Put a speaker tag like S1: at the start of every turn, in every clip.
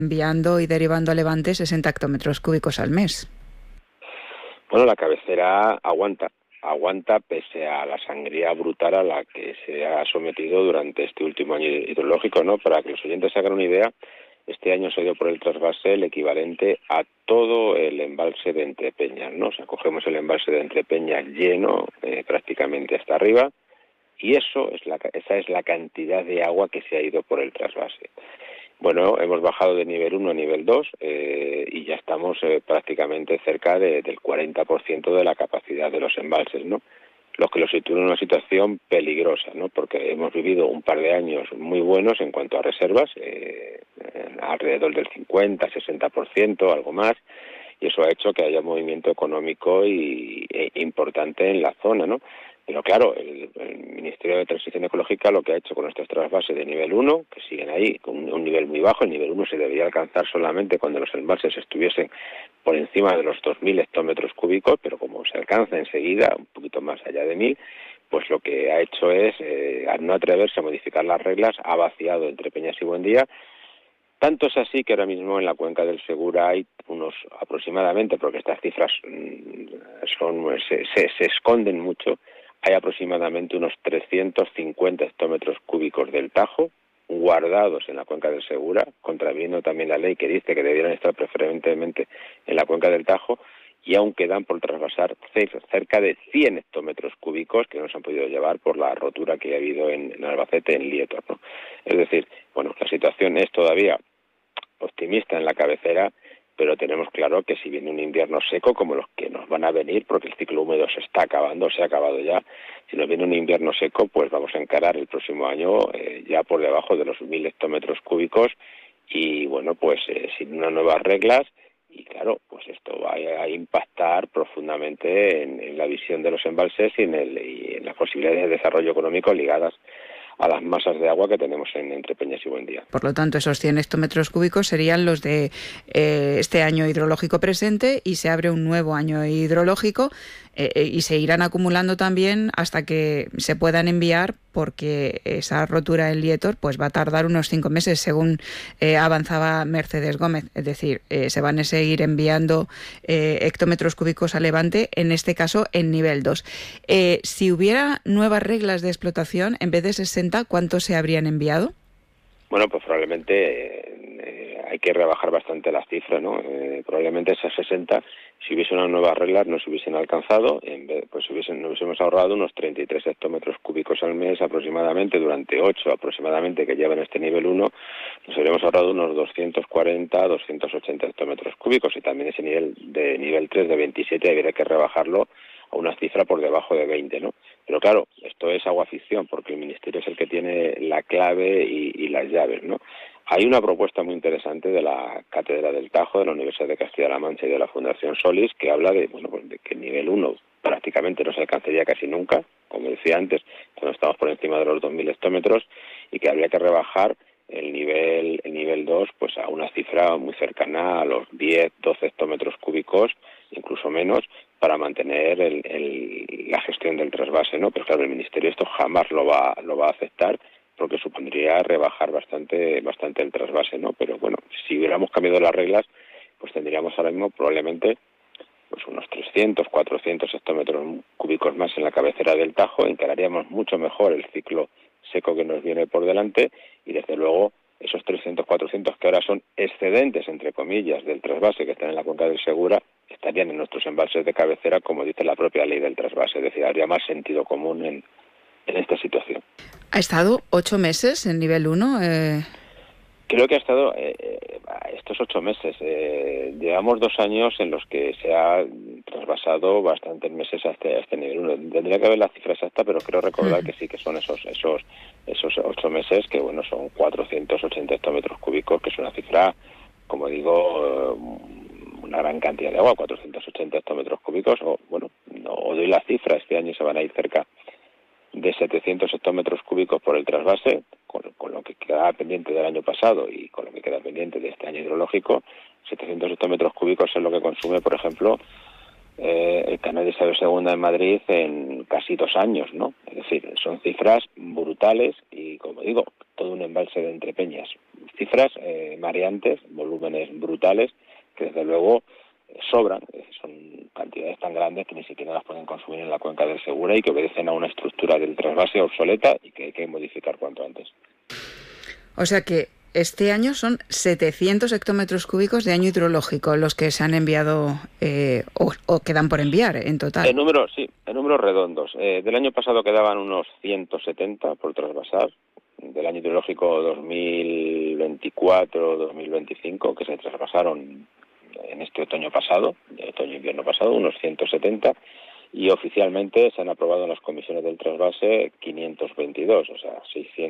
S1: enviando y derivando a Levante 60 hectómetros cúbicos al mes.
S2: Bueno, la cabecera aguanta pese a la sangría brutal a la que se ha sometido durante este último año hidrológico, ¿no? Para que los oyentes se hagan una idea, este año se dio por el trasvase el equivalente a todo el embalse de Entrepeñas, ¿no? O sea, cogemos el embalse de Entrepeñas lleno, prácticamente hasta arriba, y esa es la cantidad de agua que se ha ido por el trasvase. Bueno, hemos bajado de nivel 1 a nivel 2 y ya estamos prácticamente cerca del 40% de la capacidad de los embalses, ¿no? Lo que lo sitúa en una situación peligrosa, ¿no? Porque hemos vivido un par de años muy buenos en cuanto a reservas, alrededor del 50-60%, algo más, y eso ha hecho que haya movimiento económico importante en la zona, ¿no? Pero claro, el Ministerio de Transición Ecológica lo que ha hecho con estos trasvases de nivel 1, que siguen ahí con un nivel muy bajo, el nivel 1 se debería alcanzar solamente cuando los embalses estuviesen por encima de los 2.000 hectómetros cúbicos, pero como se alcanza enseguida, un poquito más allá de 1.000, pues lo que ha hecho es, al no atreverse a modificar las reglas, ha vaciado Entrepeñas y Buendía. Tanto es así que ahora mismo en la cuenca del Segura hay unos aproximadamente, porque estas cifras se esconden mucho, hay aproximadamente unos 350 hectómetros cúbicos del Tajo guardados en la cuenca del Segura, contraviniendo también la ley que dice que debieran estar preferentemente en la cuenca del Tajo, y aún quedan por trasvasar cerca de 100 hectómetros cúbicos que no se han podido llevar por la rotura que ha habido en Albacete, en Lieto, ¿no? Es decir, bueno, la situación es todavía optimista en la cabecera, pero tenemos claro que si viene un invierno seco, como los que nos van a venir, porque el ciclo húmedo se está acabando, se ha acabado ya, si nos viene un invierno seco, pues vamos a encarar el próximo año ya por debajo de los 1.000 hectómetros cúbicos y, bueno, pues sin unas nuevas reglas, y claro, pues esto va a impactar profundamente en la visión de los embalses y en las posibilidades de desarrollo económico ligadas a las masas de agua que tenemos en Entrepeñas y Buendía.
S1: Por lo tanto, esos 100 hectómetros cúbicos serían los de este año hidrológico presente, y se abre un nuevo año hidrológico y se irán acumulando también hasta que se puedan enviar, porque esa rotura en Lietor pues va a tardar unos 5 meses, según avanzaba Mercedes Gómez. Es decir, se van a seguir enviando hectómetros cúbicos a Levante, en este caso en nivel 2. Si hubiera nuevas reglas de explotación, en vez de 60, ¿cuántos se habrían enviado?
S2: Bueno, pues probablemente hay que rebajar bastante las cifras, ¿no? Probablemente esas 60, si hubiese unas nuevas reglas, no se hubiesen alcanzado, pues nos hubiésemos ahorrado unos 33 hectómetros cúbicos al mes aproximadamente, durante 8 aproximadamente que llevan este nivel 1, nos habríamos ahorrado unos 240, 280 hectómetros cúbicos, y también ese nivel de nivel 3 de 27 habría que rebajarlo a una cifra por debajo de 20, ¿no? Pero claro, esto es agua ficción, porque el Ministerio es el que tiene la clave y las llaves, ¿no? Hay una propuesta muy interesante de la Cátedra del Tajo, de la Universidad de Castilla-La Mancha y de la Fundación Solis, que habla de, bueno, pues de que el nivel 1 prácticamente no se alcanzaría casi nunca, como decía antes, cuando estamos por encima de los 2.000 hectómetros, y que habría que rebajar el nivel 2 pues a una cifra muy cercana a los 10-12 hectómetros cúbicos, incluso menos, para mantener la gestión del trasvase, ¿no? Pero claro, el Ministerio esto jamás lo va a aceptar, porque supondría rebajar bastante el trasvase, ¿no? Pero bueno, si hubiéramos cambiado las reglas, pues tendríamos ahora mismo probablemente pues unos 300, 400 hectómetros cúbicos más en la cabecera del Tajo, encararíamos mucho mejor el ciclo seco que nos viene por delante, y desde luego esos 300, 400 que ahora son excedentes, entre comillas, del trasvase que están en la cuenca del Segura, estarían en nuestros embalses de cabecera, como dice la propia ley del trasvase, es decir, habría más sentido común en esta situación.
S1: ¿Ha estado 8 meses en nivel 1?
S2: Creo que ha estado estos 8 meses. Llevamos 2 años en los que se ha trasvasado bastantes meses a este nivel 1. Tendría que ver la cifra exacta, pero creo recordar que sí, que son esos 8 meses, que bueno, son 480 hectómetros cúbicos, que es una cifra, como digo, una gran cantidad de agua, 480 hectómetros cúbicos, o bueno, no doy la cifra, este año se van a ir cerca de 700 hectómetros cúbicos por el trasvase, con lo que queda pendiente del año pasado y con lo que queda pendiente de este año hidrológico. 700 hectómetros cúbicos es lo que consume, por ejemplo, el canal de Isabel II en Madrid en casi 2 años, ¿no? Es decir, son cifras brutales y, como digo, todo un embalse de Entrepeñas. Cifras mareantes, volúmenes brutales, que desde luego sobran, son cantidades tan grandes que ni siquiera las pueden consumir en la cuenca del Segura y que obedecen a una estructura del trasvase obsoleta y que hay que modificar cuanto antes.
S1: O sea que este año son 700 hectómetros cúbicos de año hidrológico los que se han enviado o quedan por enviar en total.
S2: En números redondos. Del año pasado quedaban unos 170 por trasvasar. Del año hidrológico 2024-2025, que se trasvasaron en este otoño-invierno pasado, unos 170, y oficialmente se han aprobado en las comisiones del trasvase 522, o sea,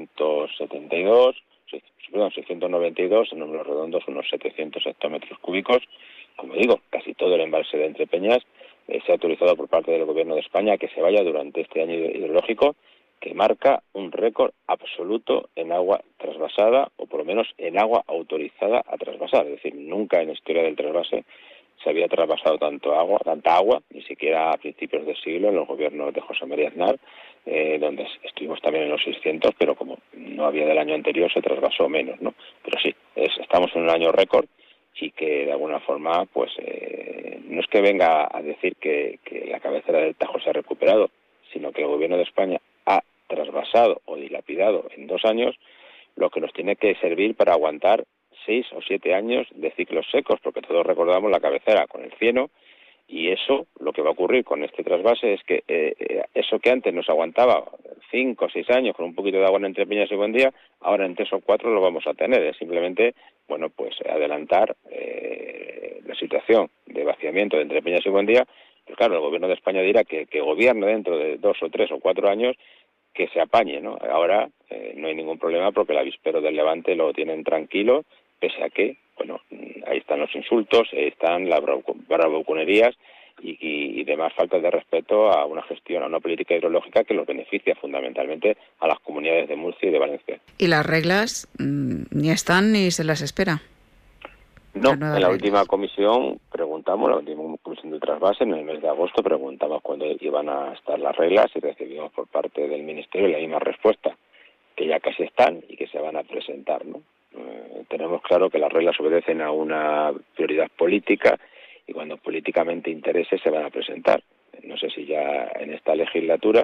S2: 692, en números redondos, unos 700 hectómetros cúbicos. Como digo, casi todo el embalse de Entrepeñas se ha autorizado por parte del Gobierno de España que se vaya durante este año hidrológico, que marca un récord absoluto en agua trasvasada, o por lo menos en agua autorizada a trasvasar. Es decir, nunca en la historia del trasvase se había trasvasado tanta agua, ni siquiera a principios del siglo en los gobiernos de José María Aznar, donde estuvimos también en los 600, pero como no había del año anterior, se trasvasó menos, ¿no? Pero sí, estamos en un año récord y que de alguna forma, pues, no es que venga a decir que la cabecera del Tajo se ha recuperado, sino que el Gobierno de España ha trasvasado o dilapidado en 2 años lo que nos tiene que servir para aguantar 6 o 7 años de ciclos secos, porque todos recordamos la cabecera con el cieno, y eso, lo que va a ocurrir con este trasvase es que eso que antes nos aguantaba 5 o 6 años con un poquito de agua en Entrepeñas y Buendía, ahora en 3 o 4 lo vamos a tener. Es simplemente, bueno, pues adelantar la situación de vaciamiento de Entrepeñas y Buendía. Pues claro, el Gobierno de España dirá que gobierne dentro de 2 o 3 o 4 años, que se apañe, ¿no? Ahora no hay ningún problema porque el avispero del Levante lo tienen tranquilo, pese a que, bueno, ahí están los insultos, ahí están las bravuconerías y demás faltas de respeto a una gestión, a una política hidrológica que los beneficia fundamentalmente a las comunidades de Murcia y de Valencia.
S1: ¿Y las reglas ni están ni se las espera?
S2: No, en la última comisión preguntamos, la última comisión del trasvase, en el mes de agosto preguntamos cuándo iban a estar las reglas y recibimos por parte del Ministerio la misma respuesta, que ya casi están y que se van a presentar, ¿no? Tenemos claro que las reglas obedecen a una prioridad política y cuando políticamente interese se van a presentar. No sé si ya en esta legislatura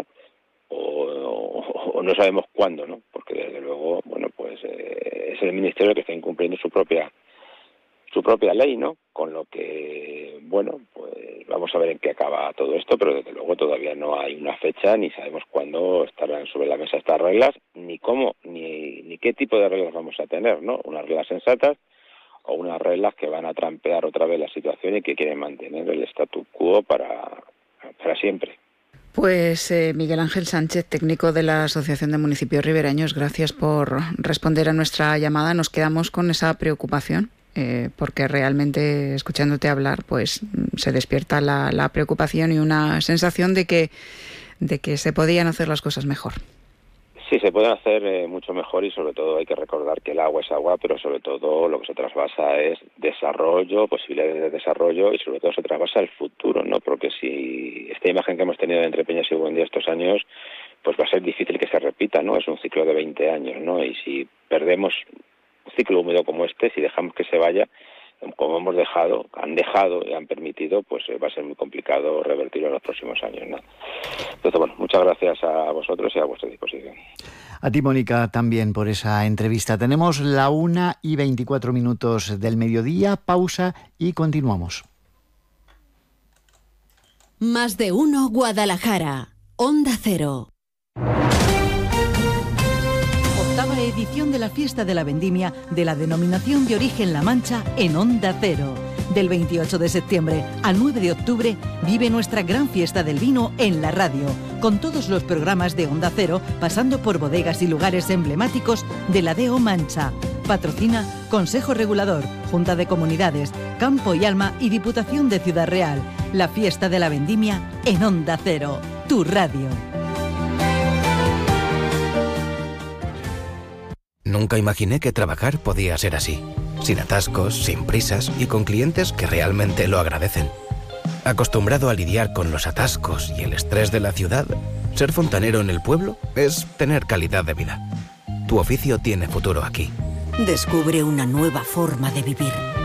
S2: o no sabemos cuándo, ¿no? Porque desde luego, bueno, pues es el Ministerio que está incumpliendo su propia ley, ¿no? Con lo que, bueno, pues vamos a ver en qué acaba todo esto, pero desde luego todavía no hay una fecha, ni sabemos cuándo estarán sobre la mesa estas reglas, ni cómo, ni qué tipo de reglas vamos a tener, ¿no? Unas reglas sensatas o unas reglas que van a trampear otra vez la situación y que quieren mantener el statu quo para siempre.
S1: Pues Miguel Ángel Sánchez, técnico de la Asociación de Municipios Ribereños, gracias por responder a nuestra llamada. Nos quedamos con esa preocupación. Porque realmente escuchándote hablar pues se despierta la preocupación y una sensación de que se podían hacer las cosas mejor.
S2: Sí, se pueden hacer mucho mejor y sobre todo hay que recordar que el agua es agua, pero sobre todo lo que se trasvasa es desarrollo, posibilidades de desarrollo y sobre todo se trasvasa el futuro, ¿no? Porque si esta imagen que hemos tenido de Entrepeñas y Buendía estos años, pues va a ser difícil que se repita, ¿no? Es un ciclo de 20 años, ¿no? Y si perdemos un ciclo húmedo como este, si dejamos que se vaya, como han dejado y han permitido, pues va a ser muy complicado revertirlo en los próximos años, ¿no? Entonces, bueno, muchas gracias a vosotros y a vuestra disposición.
S3: A ti, Mónica, también por esa entrevista. Tenemos la 1:24 del mediodía, pausa y continuamos.
S4: Más de uno Guadalajara, Onda Cero.
S5: Octava edición de la Fiesta de la Vendimia de la Denominación de Origen La Mancha en Onda Cero. Del 28 de septiembre al 9 de octubre vive nuestra gran fiesta del vino en la radio, con todos los programas de Onda Cero, pasando por bodegas y lugares emblemáticos de la DO Mancha. Patrocina Consejo Regulador, Junta de Comunidades, Campo y Alma y Diputación de Ciudad Real. La Fiesta de la Vendimia en Onda Cero, tu radio.
S6: Nunca imaginé que trabajar podía ser así, sin atascos, sin prisas y con clientes que realmente lo agradecen. Acostumbrado a lidiar con los atascos y el estrés de la ciudad, ser fontanero en el pueblo es tener calidad de vida. Tu oficio tiene futuro aquí.
S7: Descubre una nueva forma de vivir.